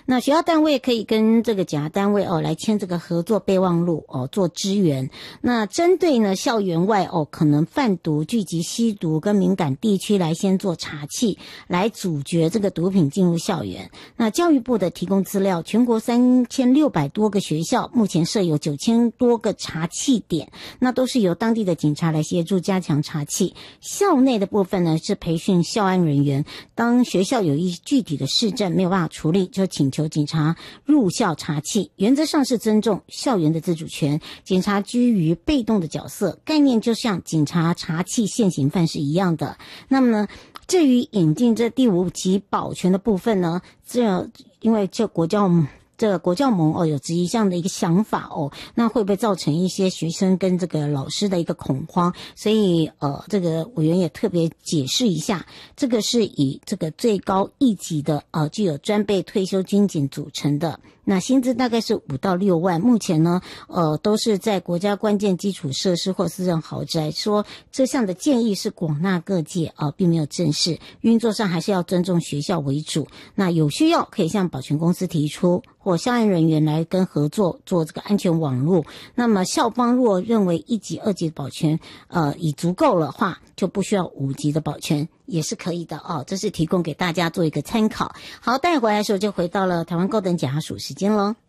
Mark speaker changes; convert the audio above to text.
Speaker 1: 那学校单位可以跟这个检察单位来签这个合作备忘录做支援。那针对呢校园外可能贩毒、聚集吸毒跟敏感地区来先做查缉，来阻绝这个毒品进入校园。那教育部的提供资料，全国3600多个学校目前设有9000多个查缉点，那都是由当地的警察来协助加强查缉。校内的部分呢是培训校安人员，当学校有一具体的事证没有办法处理，就请求警察入校查缉，原则上是尊重校园的自主权，警察居于被动的角色，概念就像警察查缉现行犯是一样的。那么呢，至于引进这第5级保全的部分呢，因为国教盟有质疑这样的一个想法那会不会造成一些学生跟这个老师的一个恐慌？所以这个委员也特别解释一下，这个是以这个最高1级的具有专备退休军警组成的。那薪资大概是5到6万，目前呢都是在国家关键基础设施或私人豪宅。说这项的建议是广纳各界并没有正式运作上，还是要尊重学校为主。那有需要可以向保全公司提出，或校安人员来跟合作做这个安全网络。那么校方若认为1级、2级的保全已足够的话，就不需要5级的保全，也是可以的这是提供给大家做一个参考。好，带回来的时候就回到了台湾高等检察署时间了。